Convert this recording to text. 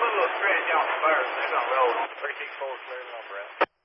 little stretch out the first. They're going to roll 364 clear number out.